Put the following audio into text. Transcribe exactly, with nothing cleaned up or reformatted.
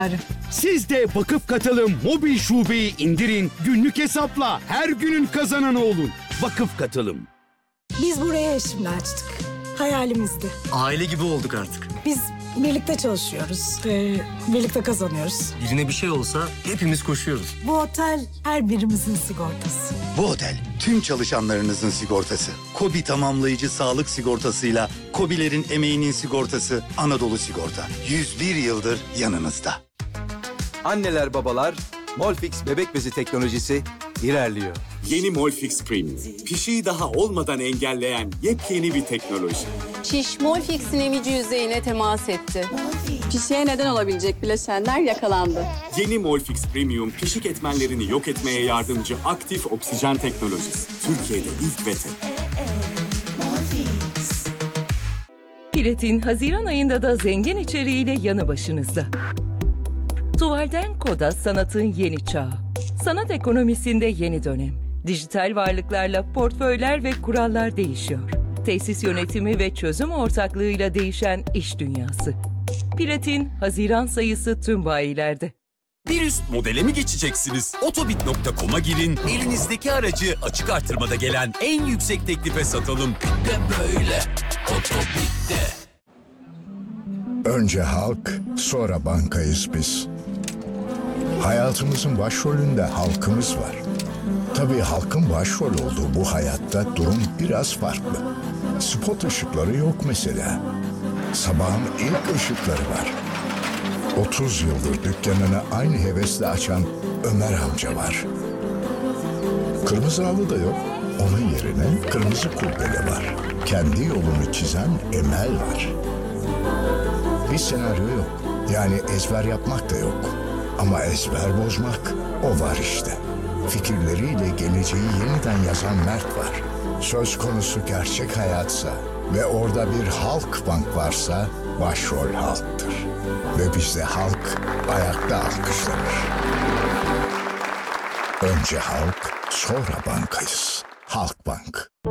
Siz de Vakıf Katılım mobil şubeyi indirin, günlük hesapla her günün kazananı olun. Vakıf Katılım. Biz buraya eşimle açtık. Hayalimizdi. Aile gibi olduk artık. Biz birlikte çalışıyoruz. Ee, birlikte kazanıyoruz. Birine bir şey olsa hepimiz koşuyoruz. Bu otel her birimizin sigortası. Bu otel tüm çalışanlarınızın sigortası. KOBİ tamamlayıcı sağlık sigortasıyla KOBİ'lerin emeğinin sigortası Anadolu Sigorta. yüz bir yıldır yanınızda. Anneler babalar, Molfix bebek bezi teknolojisi ilerliyor. Yeni Molfix Premium. Pişiği daha olmadan engelleyen yepyeni bir teknoloji. Şiş Molfix'in emici yüzeyine temas etti. Pişiğe neden olabilecek bileşenler yakalandı. Yeni Molfix Premium pişik etmenlerini yok etmeye yardımcı aktif oksijen teknolojisi. Türkiye'de ilk ve tek. Platin Haziran ayında da zengin içeriğiyle yanı başınızda. Tuvalden Koda sanatın yeni çağı. Sanat ekonomisinde yeni dönem. Dijital varlıklarla portföyler ve kurallar değişiyor. Tesis yönetimi ve çözüm ortaklığıyla değişen iş dünyası. Platin Haziran sayısı tüm bayilerde. Bir üst modele mi geçeceksiniz? Otobit nokta com'a girin, elinizdeki aracı açık artırmada gelen en yüksek teklife satalım. Bir de böyle Otobit'te. Önce halk, sonra bankayız biz. Hayatımızın başrolünde halkımız var. Tabii halkın başrol olduğu bu hayatta durum biraz farklı. Spot ışıkları yok mesela. Sabahın ilk ışıkları var. otuz yıldır dükkanını aynı hevesle açan Ömer amca var. Kırmızı halı da yok. Onun yerine kırmızı kurdele var. Kendi yolunu çizen Emel var. Bir senaryo yok. Yani ezber yapmak da yok. Ama ezber bozmak, o var işte. Fikirleriyle geleceği yeniden yazan Mert var. Söz konusu gerçek hayatsa ve orada bir halk bank varsa başrol halktır. Ve bizde halk ayakta alkışlanır. Önce halk, sonra bankayız. Halkbank.